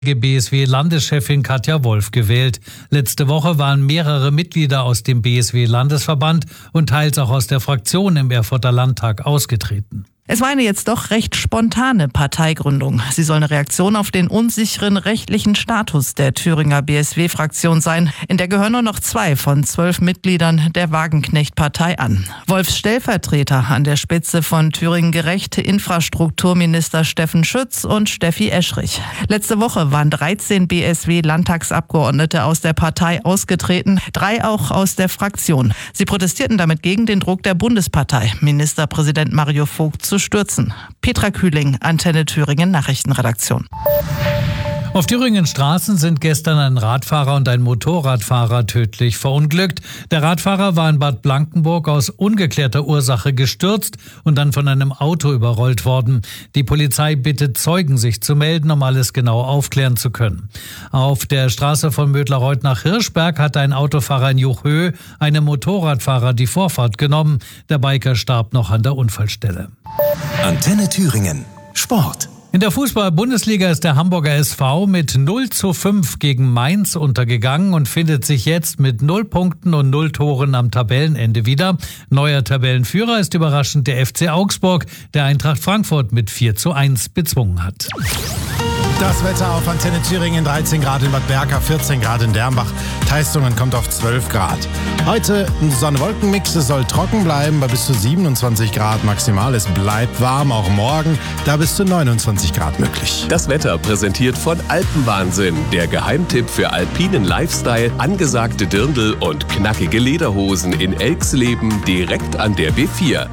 BSW-Landeschefin Katja Wolf gewählt. Letzte Woche waren mehrere Mitglieder aus dem BSW-Landesverband und teils auch aus der Fraktion im Erfurter Landtag ausgetreten. Es war eine jetzt doch recht spontane Parteigründung. Sie soll eine Reaktion auf den unsicheren rechtlichen Status der Thüringer BSW-Fraktion sein. In der gehören nur noch 2 von 12 Mitgliedern der Wagenknecht-Partei an. Wolfs Stellvertreter an der Spitze von Thüringen Gerecht, Infrastrukturminister Steffen Schütz und Steffi Eschrich. Letzte Woche waren 13 BSW-Landtagsabgeordnete aus der Partei ausgetreten, 3 auch aus der Fraktion. Sie protestierten damit gegen den Druck der Bundespartei, Ministerpräsident Mario Vogt zu stürzen. Petra Kühling, Antenne Thüringen Nachrichtenredaktion. Auf Thüringen Straßen sind gestern ein Radfahrer und ein Motorradfahrer tödlich verunglückt. Der Radfahrer war in Bad Blankenburg aus ungeklärter Ursache gestürzt und dann von einem Auto überrollt worden. Die Polizei bittet Zeugen, sich zu melden, um alles genau aufklären zu können. Auf der Straße von Mödlareuth nach Hirschberg hat ein Autofahrer in Juchhöhe einem Motorradfahrer die Vorfahrt genommen. Der Biker starb noch an der Unfallstelle. Antenne Thüringen. Sport. In der Fußball-Bundesliga ist der Hamburger SV mit 0:5 gegen Mainz untergegangen und findet sich jetzt mit 0 Punkten und 0 Toren am Tabellenende wieder. Neuer Tabellenführer ist überraschend der FC Augsburg, der Eintracht Frankfurt mit 4:1 bezwungen hat. Das Wetter auf Antenne Thüringen: 13 Grad in Bad Berka, 14 Grad in Dernbach. Teistungen kommt auf 12 Grad. Heute ein Sonne-Wolken-Mix, es soll trocken bleiben bei bis zu 27 Grad maximal. Es bleibt warm, auch morgen, da bis zu 29 Grad möglich. Das Wetter präsentiert von Alpenwahnsinn, der Geheimtipp für alpinen Lifestyle, angesagte Dirndl und knackige Lederhosen in Elxleben direkt an der B4.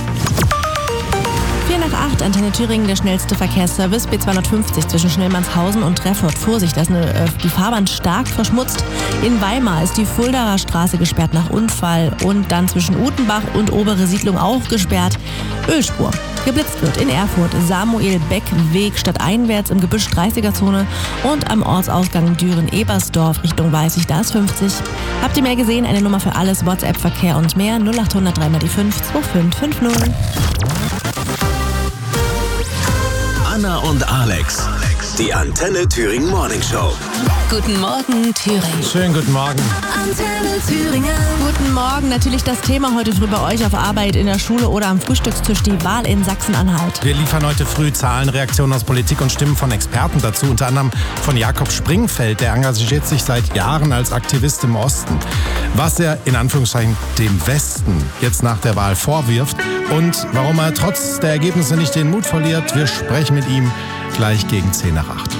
7:45, Antenne Thüringen, der schnellste Verkehrsservice, B250 zwischen Schnellmannshausen und Treffort. Vorsicht, da ist die Fahrbahn stark verschmutzt. In Weimar ist die Fuldaer Straße gesperrt nach Unfall und dann zwischen Utenbach und Obere Siedlung auch gesperrt. Ölspur. Geblitzt wird in Erfurt Samuel-Beck-Weg stadteinwärts im Gebüsch 30er-Zone und am Ortsausgang Düren-Ebersdorf Richtung Weißig, da ist 50. Habt ihr mehr gesehen? Eine Nummer für alles, WhatsApp-Verkehr und mehr 0800 3 mal die 5 2550. Anna und Alex, die Antenne Thüringen Morning Show. Guten Morgen, Thüringen. Schönen guten Morgen. Antenne Thüringen. Guten Morgen. Natürlich das Thema heute früh bei euch auf Arbeit, in der Schule oder am Frühstückstisch, die Wahl in Sachsen-Anhalt. Wir liefern heute früh Zahlen, Reaktionen aus Politik und Stimmen von Experten dazu, unter anderem von Jakob Springfeld. Der engagiert sich seit Jahren als Aktivist im Osten. Was er in Anführungszeichen dem Westen jetzt nach der Wahl vorwirft und warum er trotz der Ergebnisse nicht den Mut verliert, wir sprechen mit ihm gleich gegen 7:50.